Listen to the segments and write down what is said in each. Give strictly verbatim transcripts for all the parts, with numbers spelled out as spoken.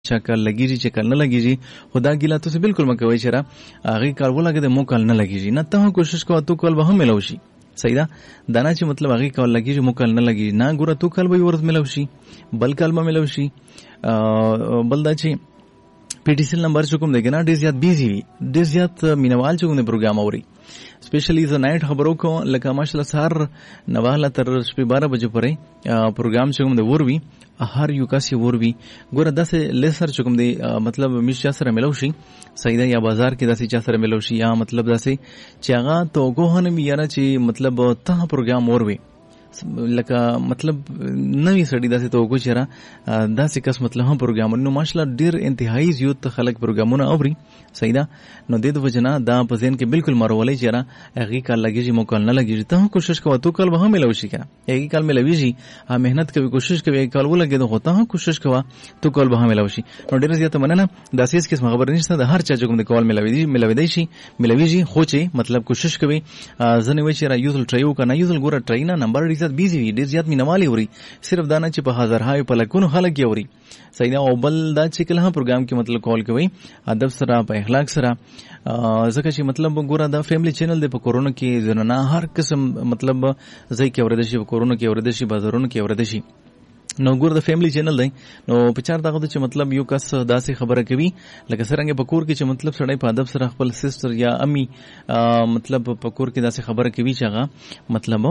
چا کال لګیږي چې کال نه لګیږي خدا ګیلا تاسو بالکل مکوي چې را هغه کار ولګي د مو کال نه لګیږي نه ته کوشش کوه تو کال به هم ملوشي صحیح ده دا نه چې مطلب هغه کال لګیږي مو کال نه لګیږي نه ګوره تو کال به ورته ملوشي بل کال به ملوشي بل دا چې پی ټی سی نمبر چې کوم دی کنه ډیر زیات بیزی وي ډیر زیات مینوال چې کوم پروګرام اوري سپیشلی ز نایټ خبرو کو لکه ماشاءالله سهار نواله تر شپې بارہ بجې پورې پروګرام چې کوم دی ور وي هر یو کس ور وي ګوره داسې لیسر چې کوم دی مطلب میش سره ملو شي صحیح ده یا بازار کې داسې چا سره ملو شي یا مطلب داسې چې هغه توګه نه میاره چې مطلب ته پروګرام ور وي لکه مطلب نوی سړی داسې توګه چې را داسې کس مطلب هم پروګرامونه نو ماشاءالله ډیر انتهایی زیات خلک پروګرامونه اوري صحیح ده نو د دې وجنه دا په ذهن کې بالکل مرولې چې را هغه کال لګیږي مو کال نه لګیږي ته کوشش کوه تو کال به هم ملو شي کنه هغه کال ملويږي ها مهنت کوي کوشش کوي کال ولګي د هوته کوشش کوه تو کال به هم ملو شي نو ډیر زیات مننه داسې اس قسم خبر نشته د هر چا چې کوم د کال ملوي ملوي شي ملويږي خو چې مطلب کوشش کوي ځنه وي چې را یوزل ټرایو کنه یوزل ګوره ټرینا نمبر ډیر زیات بیزی وي ډیر زیات مینوالي اوري صرف دا نه چې په هزار هاي په لکونو خلک یې اوري صحیح او بل دا چې کله هم پروګرام کې مطلب کال کوي ادب سره په اخلاق سره ځکه چې مطلب ګوره دا فیملی چینل دی په کورونا کې زنه هر قسم مطلب ځای کې اورېدل شي په کورونا کې اورېدل شي بازارونو کې اورېدل شي نو ګور د فیملی چینل دی نو په چار دغه چې مطلب یو کس داسې خبره کوي لکه څنګه په کور کې چې مطلب سړی په ادب سره خپل سیسټر یا امی مطلب په کور کې داسې خبره کوي چې هغه مطلب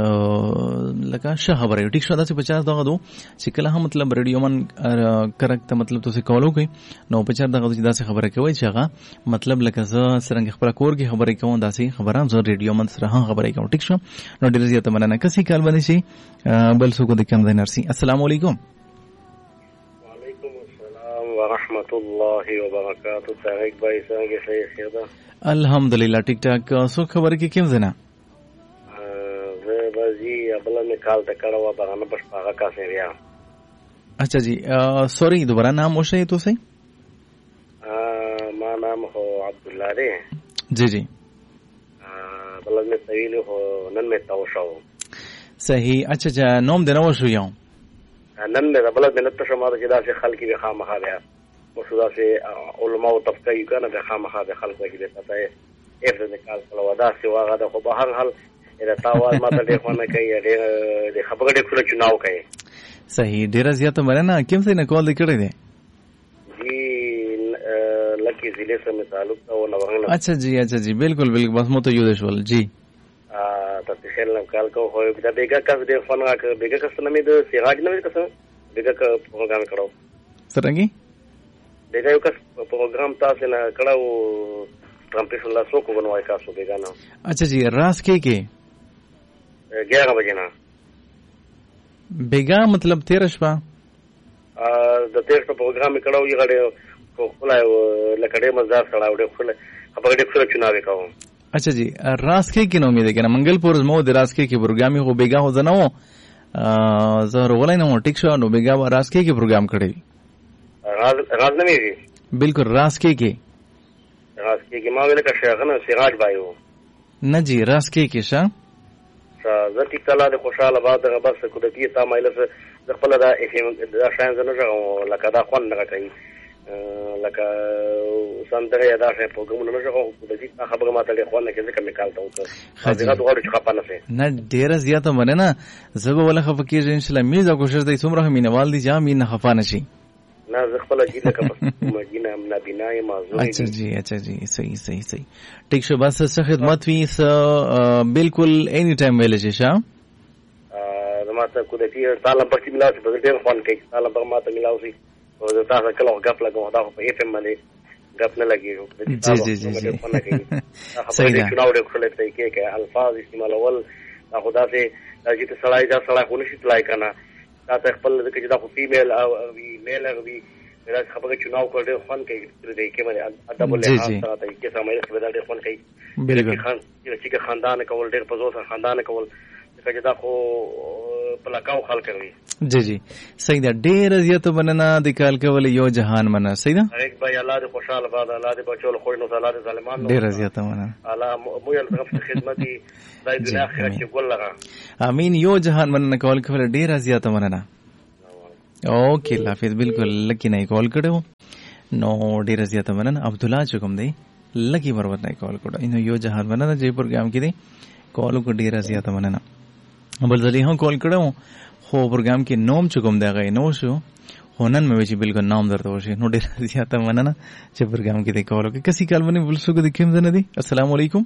لکه شه خبره ټیک شو داسې په چار دغه دو چې کله هم مطلب ریډیو من کریکټ مطلب تاسو کولو کوي نو په چار دغه چې داسې خبره کوي چې هغه مطلب لکه زه څنګه خپل کور کې خبرې کوم داسې خبره زه ریډیو من سره هم خبرې کوم ټیک شو نو ډیر زیاته مننه کسي کال باندې شي بل څه کو د کم دی نرسي السلام علیکم وعلیکم السلام ورحمۃ اللہ وبرکاتہ طارق بھائی څنګه خیر ده الحمدلله ټیک ټاک څو خبر کې کوم زنه زه بازی ابل میں کال تکړه و برانه پښ پاغه کا سریا اچھا جی سوری دوبارہ نام وشه تو صحیح ما نام هو عبد الله دی جی جی بلد میں طویل ہو نن میں توشو صحیح اچھا اچھا نوم دینا وشو یاو نن میں بلد میں نت شمار جدا سے خلقی بھی خام خا بیا مسودا سے علماء طبقه یو کنه به خام خا به خلق کې پتا ہے اف نکال کلو ودا سی واغه د خو بهر حل اله تاوال ما ته خونه کوي د خبره د کله چناو کوي صحیح ډیر زیاته مرنه کوم څه نه کول کړی دی جی لکی ضلع سے میں تعلق تھا وہ نوانگ اچھا جی اچھا جی بالکل بالکل بس مو تو یو دیشول جی تخیل نکال کو ہو بیگا کس دے فن بیگا کس نمی د سراج نمی کس بیگا کا پروگرام کړو سرنګي بیگا یو کس پروگرام تاسو نه کړو ټرمپ صلی الله سو کو بنوای تاسو بیگا نه اچھا جی راس کې کې ग्यारह بجے نه بیگا مطلب تیرہ شپه د تیر په پروگرام کړو یې غړې کو خلای لکړې مزار سره وړې خلای خبرې د خلک چناوي کوم اچھا جی راس کې کې نو امید کنه منګلپور مو د راس کې کې پروګرامي هو بیگا هو زنو زه ورولای نو ټیک شو نو بیگا راس کې کې پروګرام کړی راز راز نه میږي بالکل راس کې کې راس کې کې ما ویل کا شیخنا سراج بایو نه جی راس کې کې شه زتی کلا د خوشاله بعد د بس کو د دې تا مایل د خپل د دا شاین زنه ژغه لکه دا خون نه کوي لکه سندره یا دا شی پروګرام نه ژغه د دې خبره ماته له خون نه کې ځکه میکال ته وکړه حاضرات غوړ چې خپانه سي نه ډیر زیاته مننه زه به ولا خفکیږم ان شاء الله میزه کوشش دای څومره مینوال دي جام نه خفانه شي نه زه خپل جیله کپ مدینه امنا بنای موضوع اچھا جی اچھا جی صحیح صحیح صحیح ٹھیک شو بس څه خدمت وی س بالکل اینی ټایم ویل شي شا ا زماته کو د تیر تعالی په کې ملاوي په ډیر فون کې تعالی په ماته ملاوي او دا تاسو کله غپ لګو دا په اف ام باندې غپ نه لګي جی جی جی جی صحیح ده نو د خپل ته کې کې الفاظ استعمال اول دا خدا سے چې سړی دا سړی خو نشي تلای کنه دا خپل د کې دا خو فیمیل او میل او دا خبره چناو کول ډېر فن کوي د دې کې باندې ادب له سره ته کې سمای له دا ډېر فن کوي بالکل خان چې خاندان کول ډېر په زور خاندان کول چې دا خو پلاکاو خلک کوي جی جی صحیح ده ډېر زیاته مننه د کال کول یو جهان مننه صحیح ده ایک بھائی الله دې خوشاله باد الله دې بچول خو نو الله دې ظالمان ډېر زیاته مننه الله مو یو طرف خدمتي دای دنیا آخرت کې ګول لگا امين یو جهان مننه کول کول ډېر زیاته مننه اوکې الله حافظ. بالکل لکی نه کال کړو نو ډیر زیاته مننه. عبد الله چې کوم دی لکی برابر نه کال کړو نو یو جهان مننه چې پروګرام کې دی کال کو ډیر زیاته مننه. بل ځلې هم کال کړو خو پروګرام کې نوم چې کوم دی غي نو شو هونن مې چې بالکل نام درته وشي نو ډیر زیاته مننه چې پروګرام کې دی کال کې کسي کال باندې بل څه د کوم ځنه دی. السلام علیکم.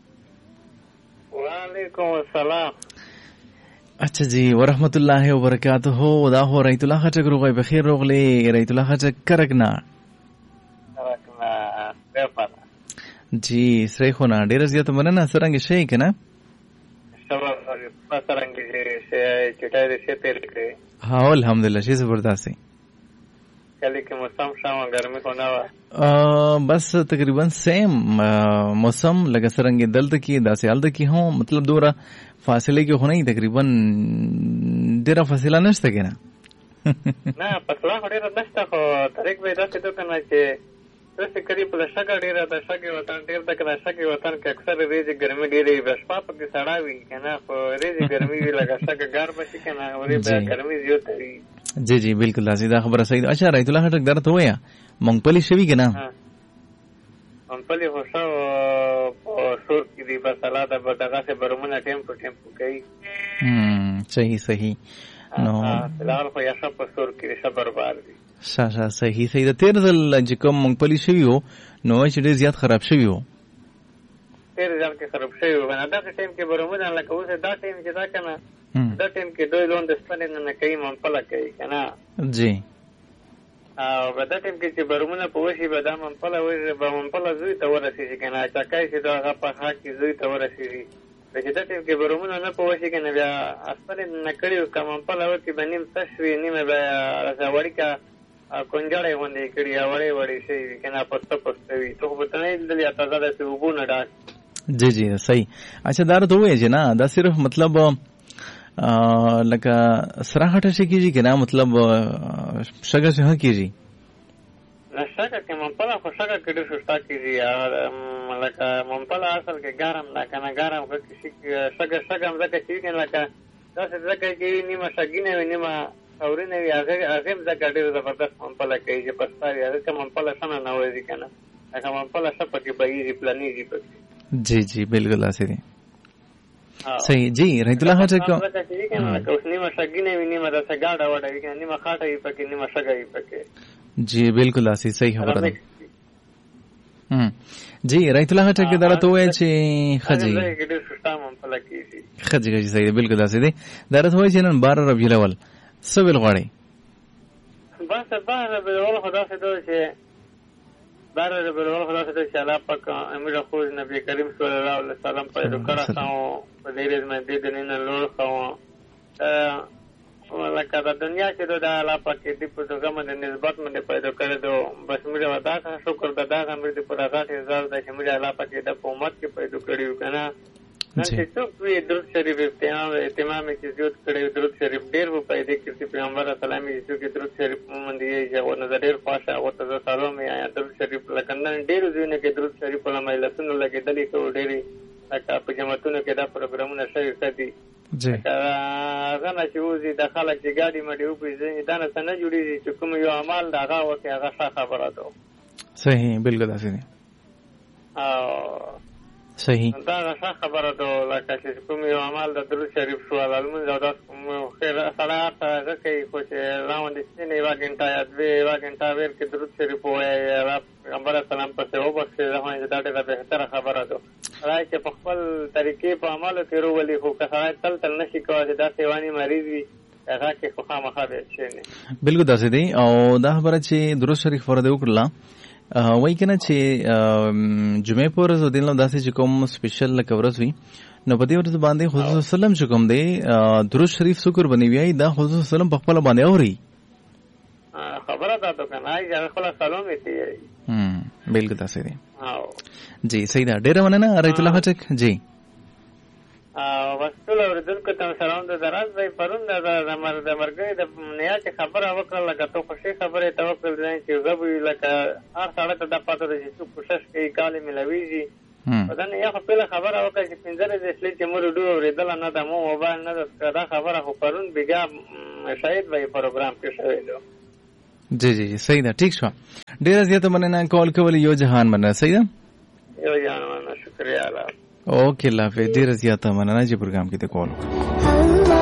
وعلیکم السلام. اچھا جی ورحمۃ اللہ وبرکاتہ. دا هو رایت الله خټک روغی بخیر روغلی رایت الله خټک کرکنا کرکنا رفانا جی سره خو نه ډیر زیات مننه. سرنګ شي کنه سبا سرنګ شي چټای دې شي تیر کړی. ها الحمدلله شي زبردست. کله کې موسم شام ګرمي کو نه و بس تقریبا سیم موسم لکه سرنګ دلته کې داسې حالت کې هم مطلب دوره فاصله کې خو نه تقریبا ډیره فاصله نشته کنه نه فاصله ډیره نشته خو طریق به داسې تو کنه چې داسې قریب له شګه ډیره د شګه وطن ډیر د کنه شګه وطن کې اکثر ریزي ګرمي ډیره وي شپه په کې سړاوي کنه خو ریزي ګرمي وی لکه شګه ګرم شي کنه اوري به ګرمي زیات وي. جی جی بالکل دا سیده خبره صحیح. اچھا رایت الله خټک درته وایا مونږ شوی کنه مونږ خو شو سور کې دی بس الله دا دغه څه برمنه ټیمپو ټیمپو کوي. هم صحیح صحیح نو فلحال خو یا شپ سور کې صبر بار دی. شا شا صحیح صحیح. د تیر ځل چې کوم مونږ پلی شوی وو نو چې ډیر زیات خراب شوی وو. تیر ځل کې خراب شوی وو نه دا ټیم کې برمنه لکه اوسه دا ټیم چې دا کنه دا ټیم کې دوی لون د سپنې نه کوي منپله کوي کنه جی او په دا ټیم کې چې برمونه په وشي به دا منپله وشي به منپله زوی ته ورسېږي کنه چکای چې دا هغه په خاک کې زوی ته ورسېږي چې دا ټیم کې برمونه نه په وشي کنه بیا سپنې نه کړي که منپله وکړي به نیم تش وي نیمه به وړیکه کنجړی غوندې کړي یا وړې وړې شوي وي کنه پسته پسته وي تو خو به ته نه لیدلې تازه داسې اوبو نه ډک. جی جی صحیح. اچھا دا راته ووایه چې نه دا صرف مطلب لکه سره خټه شي کیږي کنه مطلب شګه څه کیږي نه شګه کې منپله خو شګه کې ډېر شستا کیږي لکه منپله اصل کې ګرم نه کنه ګرم کې شګه شګه هم ځکه چې کنه لکه داسې ځکه کې نیمه شګینه وي نیمه اورینه وي هغه هغه هم ځکه ډېر زبردست منپله کوي چې پستا وي هغه منپله سمه نه وځي کنه لکه منپله سپه کې بهیږي پلانیږي پکې. جی جی بالکل اسې دي صحیح. جی رایت الله خټک اوس نیمه شګینه وي نیمه داسې ګاډه وډه وي کنه نیمه خاټه وي پکې نیمه شګه وي پکې. جی بالکل اسې صحیح خبره ده. هم جی رایت الله خټک درته وایي چې خجی خجی خجی صحیح بالکل اسې دي درته وایي چې نن بار ربیع الاول سویل غواړي بس بار ربیع الاول خدا څه دوی چې بار ربیع الاول خدا څه دوی چې الله پاک امیر خو نبی کریم صلی الله علیه وسلم پیدا کړه او په دې باندې د دې نه لور خو لکه د دنیا چې د الله پاک دې په دغه باندې نسبت باندې پیدا کړی دو بس موږ ودا شکر د دا امر دې په هغه ځل د چې موږ الله پاک دې په امت کې پیدا کړیو کنه نن چې څوک وی درود شریف اهتمام اهتمام چې زیات کړی درود شریف ډیر و پیدا کړی پیغمبر اسلامي چې درود شریف باندې یې او نظر ډیر خاصه او ته سلام یا درود شریف لکه نن ډیر ځینې کې درود شریف په لمای لسنو لګیدلې کو ډېری لکه په جماعتونو کې دا پروګرامونه شوي کدي جی هغه نه چې وځي د خلک چې ګاډي مډي وپېژني دا نه څه نه جوړېږي چې کوم یو عمل د هغه وکړي هغه ښه خبره ده. صحیح بالکل داسې دی او صحیح دا ښه خبره ده لکه چې کوم یو عمل د درود شریف شو لمونځ او داس خیر سړی هغه هغه کوي خو چې راوندې سینې یوه ګنټه یا دوې یوه ګنټه ویر کې درود شریف ووایي پیغمبر اسلام پسې وبخښي دا ډېره بهتره خبره ده. سړی چې په خپل طریقې په عملو کې روولي خو که سړی تل تل نشي کولی چې داسې واني مریض وي هغه کې خو خامخا به شي نه بالکل داسې دی. او دا خبره چې درود شریف ورته وکړله وایي که نه چې جمعې په ورځ د دې داسې چې کوم سپیشل لکه ورځ وي نو په دې ورځ باندې حضور وسلم چې کوم دی درود شریف شکر باندې وایي دا حضور وسلم په خپله باندې اوري خبره ده ته کنه ای هغه خپل سلام یې دی هم بالکل داسې دی. او جی صحیح ده ډېره مننه رایت الله خټک. جی او وسول اوریدونکو ته سلام ده دراز به پرون د مر د مرګ د نیات خبره وکړه لکه تو خوشي خبره توکل دي چې غوي لکه هر ساړه ته د پاتره چې څو کوشش کوي کال ملويږي پدې نه یو خپل خبره وکړه چې پنځره د اسلام چې مور ډو ورېدل نه د مو موبایل نه دا خبره خو پرون بیګا شاید وای پروګرام کې شوی دی. جی جی جی صحیح ده ٹھیک شو. ډیر زیاته مننه کال کول یو جهان مننه. صحیح ده یو جهان مننه شکریا الله. اوکې الله حافظ. ډیر زیاته مننه چې پروګرام کې ته کال وکړه.